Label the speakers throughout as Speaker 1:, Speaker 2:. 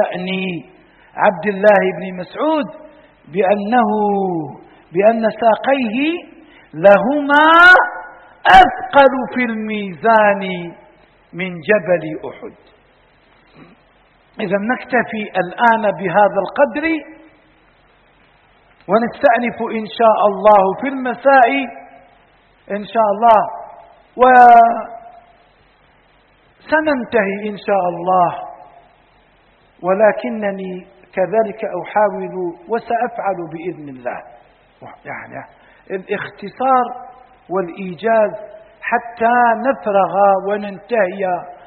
Speaker 1: شأن عبد الله بن مسعود بأن ساقيه لهما أثقل في الميزان من جبل أحد. إذا نكتفي الآن بهذا القدر، ونستأنف إن شاء الله في المساء إن شاء الله، وسننتهي إن شاء الله. ولكنني كذلك أحاول وسأفعل بإذن الله يعني الاختصار والإيجاز حتى نفرغ وننتهي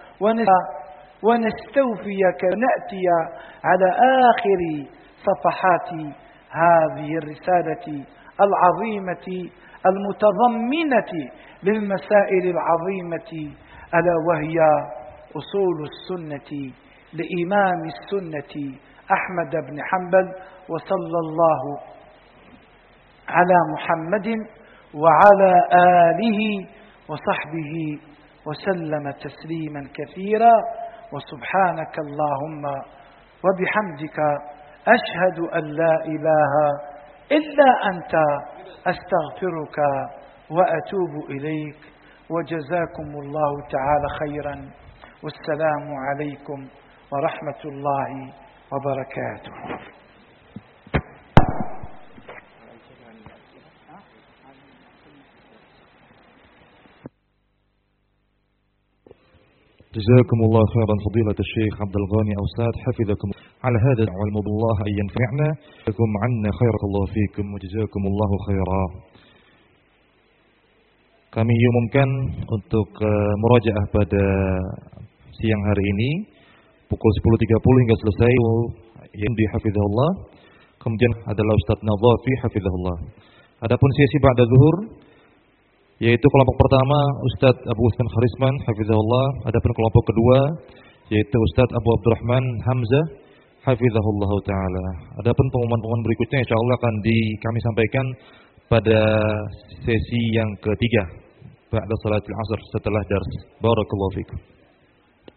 Speaker 1: ونستوفي ونأتي على آخر صفحات هذه الرسالة العظيمة المتضمنة للمسائل العظيمة، ألا وهي أصول السنة لإمام السنة أحمد بن حنبل. وصلى الله على محمد وعلى آله وصحبه وسلم تسليما كثيرا. وسبحانك اللهم وبحمدك أشهد أن لا إله إلا أنت أستغفرك وأتوب إليك. وجزاكم الله تعالى خيرا، والسلام عليكم ورحمة الله وبركاته.
Speaker 2: جزاكم الله خيرا فضيلة الشيخ عبد الغني أوساد حفظكم على هذا والمضى الله أن ينفعنا لكم عنا خير الله فيكم وجزاكم الله خيرا. Kami umumkan untuk murajaah pada siang hari ini pukul 10.30 hingga selesai yang di hafizahullah. Kemudian adalah Ustaz Nadhafi hafizahullah. Adapun sesi ba'da zuhur yaitu kelompok pertama Ustaz Abu Usman Kharisman hafizahullah. Adapun kelompok kedua yaitu Ustaz Abu Abdurrahman Hamzah hafizahullah taala. Adapun pengumuman berikutnya insyaallah akan kami sampaikan pada sesi yang ketiga ba'da salatil asar setelah dars. Barakallahu fikum.